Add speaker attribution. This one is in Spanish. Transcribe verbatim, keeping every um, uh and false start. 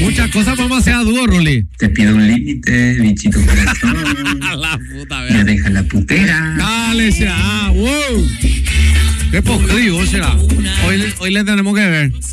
Speaker 1: Muchas cosas vamos a hacer a dúo, Ruli.
Speaker 2: Te pido un límite, bichito corazón.
Speaker 1: La puta,
Speaker 2: Ya deja la putera.
Speaker 1: Dale, será. Wow. Qué poscribo será. Hoy, hoy le tenemos que ver.